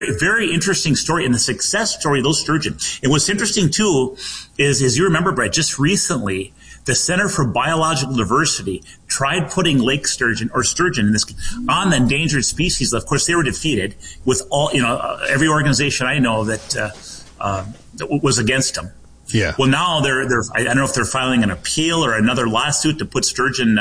very interesting story and the success story of those sturgeon. And what's interesting too is, as you remember, Brett, just recently, the Center for Biological Diversity tried putting lake sturgeon or sturgeon in this on the endangered species list. Of course, they were defeated with all, every organization I know that was against them. Yeah. Well, now I don't know if they're filing an appeal or another lawsuit to put sturgeon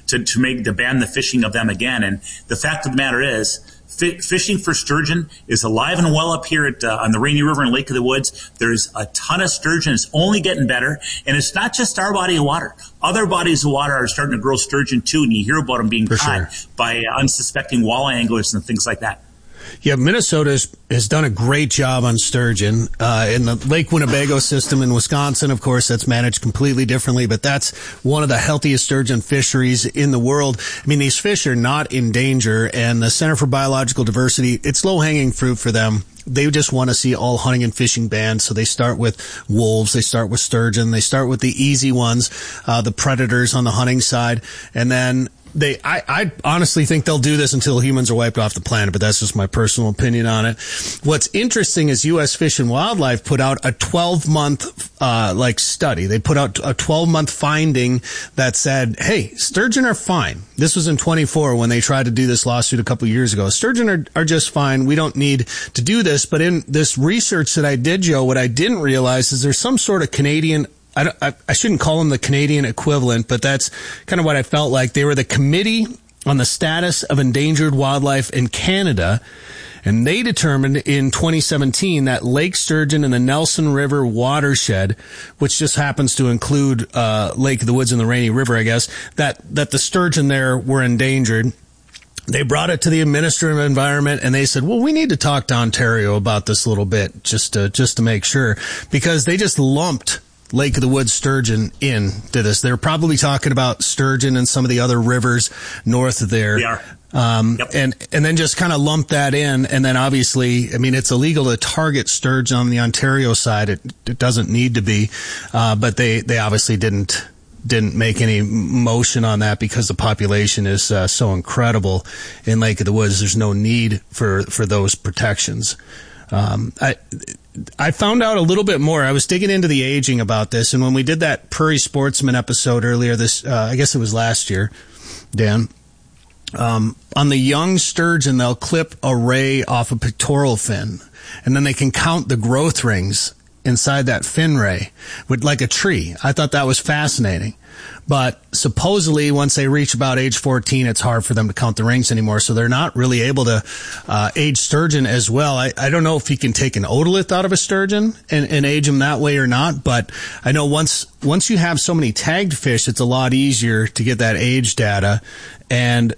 to ban the fishing of them again. And the fact of the matter is, fishing for sturgeon is alive and well up here on the Rainy River and Lake of the Woods. There's a ton of sturgeon. It's only getting better. And it's not just our body of water. Other bodies of water are starting to grow sturgeon too, and you hear about them being caught by unsuspecting walleye anglers and things like that. Yeah, Minnesota has done a great job on sturgeon. In the Lake Winnebago system in Wisconsin, of course, that's managed completely differently, but that's one of the healthiest sturgeon fisheries in the world. I mean, these fish are not in danger, and the Center for Biological Diversity, it's low-hanging fruit for them. They just want to see all hunting and fishing banned, so they start with wolves, they start with sturgeon, they start with the easy ones, the predators on the hunting side, and then I honestly think they'll do this until humans are wiped off the planet, but that's just my personal opinion on it. What's interesting is U.S. Fish and Wildlife put out a 12-month study. They put out a 12-month finding that said, hey, sturgeon are fine. This was in 24 when they tried to do this lawsuit a couple years ago. Sturgeon are just fine. We don't need to do this. But in this research that I did, Joe, what I didn't realize is there's some sort of Canadian, I shouldn't call them the Canadian equivalent, but that's kind of what I felt like. They were the Committee on the Status of Endangered Wildlife in Canada, and they determined in 2017 that lake sturgeon in the Nelson River watershed, which just happens to include Lake of the Woods and the Rainy River, I guess, that the sturgeon there were endangered. They brought it to the Minister of Environment, and they said, well, we need to talk to Ontario about this a little bit just to make sure, because they just lumped Lake of the Woods sturgeon into this. They're probably talking about sturgeon and some of the other rivers north of there. They are. Yep. And then just kind of lump that in. And then obviously, I mean, it's illegal to target sturgeon on the Ontario side. It doesn't need to be. But they obviously didn't make any motion on that because the population is so incredible in Lake of the Woods. There's no need for those protections. I found out a little bit more. I was digging into the aging about this, and when we did that Prairie Sportsman episode earlier I guess it was last year, Dan, on the young sturgeon, they'll clip a ray off a pectoral fin, and then they can count the growth rings inside that fin ray with like a tree. I thought that was fascinating. But supposedly once they reach about age 14, it's hard for them to count the rings anymore. So they're not really able to age sturgeon as well. I don't know if you can take an otolith out of a sturgeon and age them that way or not. But I know once you have so many tagged fish, it's a lot easier to get that age data. And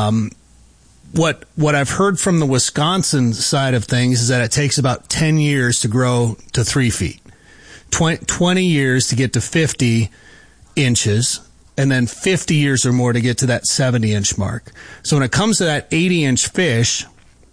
what I've heard from the Wisconsin side of things is that it takes about 10 years to grow to 3 feet, 20 years to get to 50 inches, and then 50 years or more to get to that 70-inch mark. So when it comes to that 80-inch fish,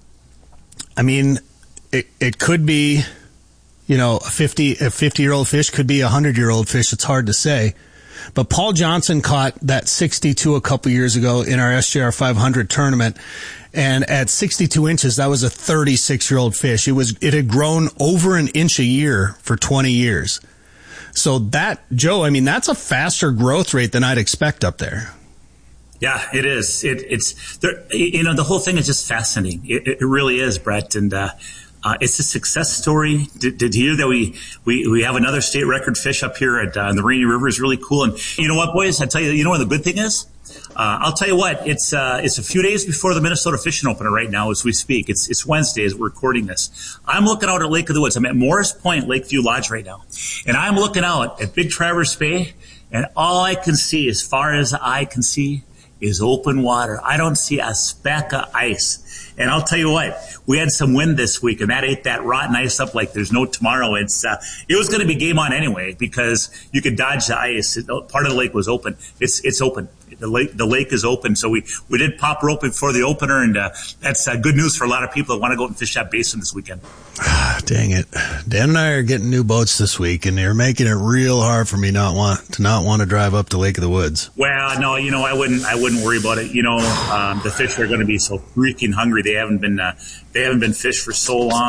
I mean, it could be, a 50-year-old fish could be a 100-year-old fish. It's hard to say. But Paul Johnson caught that 62 a couple years ago in our SJR 500 tournament. And at 62 inches, that was a 36-year-old fish. It had grown over an inch a year for 20 years. So that, Joe, I mean, that's a faster growth rate than I'd expect up there. Yeah, it is. It's there, the whole thing is just fascinating. It really is, Brett. And it's a success story. To hear that we have another state record fish up here at the Rainy River is really cool. And you know what, boys? I tell you, what the good thing is? I'll tell you what. It's a few days before the Minnesota Fishing Opener right now as we speak. It's Wednesday as we're recording this. I'm looking out at Lake of the Woods. I'm at Morris Point, Lakeview Lodge right now, and I'm looking out at Big Traverse Bay, and all I can see, as far as the eye can see, is open water. I don't see a speck of ice. And I'll tell you what, we had some wind this week, and that ate that rotten ice up like there's no tomorrow. It was going to be game on anyway because you could dodge the ice. Part of the lake was open. It's open. The lake is open. So we did pop rope before the opener, and that's good news for a lot of people that want to go out and fish that basin this weekend. Dang it. Dan and I are getting new boats this week, and they're making it real hard for me not want to drive up to Lake of the Woods. Well, no, I wouldn't worry about it. The fish are going to be so freaking hungry. They haven't been fished for so long.